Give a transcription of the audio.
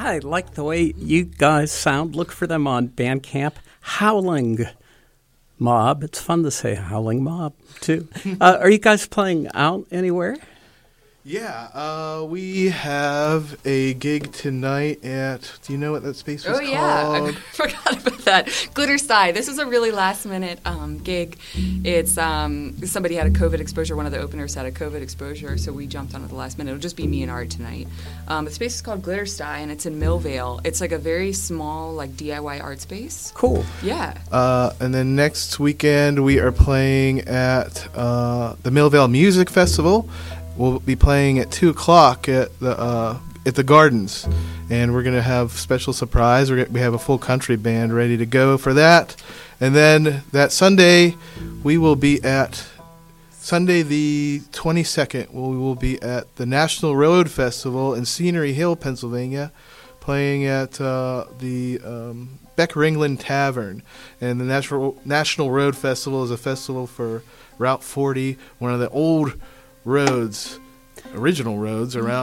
I like the way you guys sound. Look for them on Bandcamp. Howling Mob. It's fun to say Howling Mob, too. Are you guys playing out anywhere? Yeah, we have a gig tonight at, do you know what that space was called? Oh, yeah, I forgot about that. Glitter Sty. This was a really last-minute gig. It's somebody had a COVID exposure. One of the openers had a COVID exposure, so we jumped on at the last minute. It'll just be me and Art tonight. The space is called Glitter Sty, and it's in Millvale. It's like a very small, like DIY art space. Cool. Yeah. And then next weekend we are playing at the Millvale Music Festival. We'll be playing at 2 o'clock at the Gardens, and we're going to have special surprise. We have a full country band ready to go for that. And then that Sunday, we will be at Sunday the 22nd. We will be at the National Road Festival in Scenery Hill, Pennsylvania, playing at the Beck Ringland Tavern. And the National Road Festival is a festival for Route 40, one of the old original roads around